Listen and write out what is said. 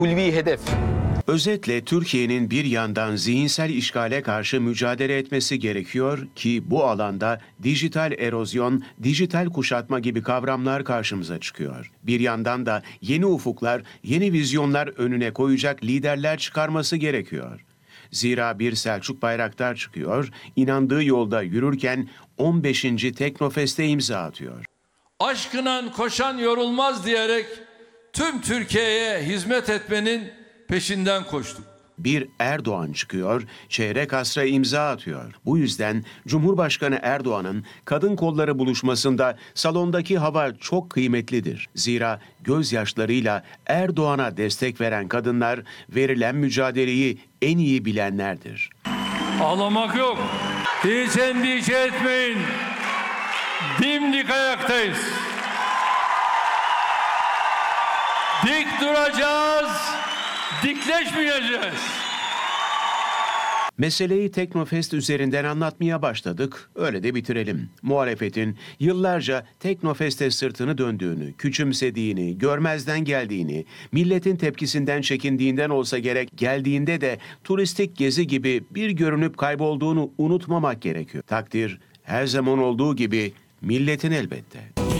ulvi hedef. Özetle Türkiye'nin bir yandan zihinsel işgale karşı mücadele etmesi gerekiyor ki bu alanda dijital erozyon, dijital kuşatma gibi kavramlar karşımıza çıkıyor. Bir yandan da yeni ufuklar, yeni vizyonlar önüne koyacak liderler çıkarması gerekiyor. Zira bir Selçuk Bayraktar çıkıyor, inandığı yolda yürürken 15. Teknofest'e imza atıyor. Aşkına koşan yorulmaz diyerek tüm Türkiye'ye hizmet etmenin peşinden koştuk. Bir Erdoğan çıkıyor, çeyrek asra imza atıyor. Bu yüzden Cumhurbaşkanı Erdoğan'ın kadın kolları buluşmasında salondaki hava çok kıymetlidir. Zira gözyaşlarıyla Erdoğan'a destek veren kadınlar verilen mücadeleyi en iyi bilenlerdir. Ağlamak yok. Hiç endişe etmeyin. Dimdik ayaktayız. Dik duracağız. Dikleşmeyeceğiz. Meseleyi Teknofest üzerinden anlatmaya başladık, öyle de bitirelim. Muhalefetin yıllarca Teknofest'e sırtını döndüğünü, küçümsediğini, görmezden geldiğini, milletin tepkisinden çekindiğinden olsa gerek geldiğinde de turistik gezi gibi bir görünüp kaybolduğunu unutmamak gerekiyor. Takdir her zaman olduğu gibi milletin elbette.